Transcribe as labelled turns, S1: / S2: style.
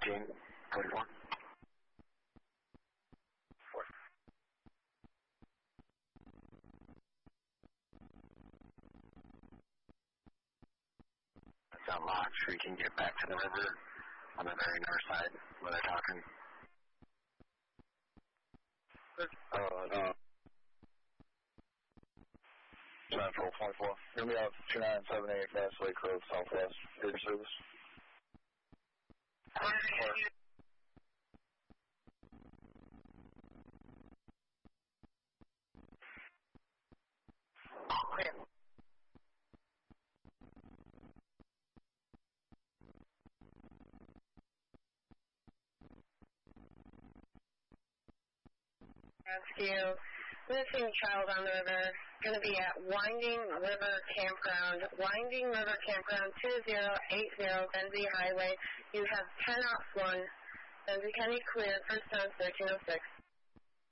S1: 1444. It's unlocked, so you can get back to the river on the very north side where they're talking.
S2: No. 9424. You're going to be out 2978 Fast Lake Road, Southwest. Your service.
S1: Clear.
S3: Rescue, missing child on the river, going to be at Winding River Campground, Winding River Campground 2080 Benzie Highway. You have 10 off 1. Benzie County clear, first time 1306.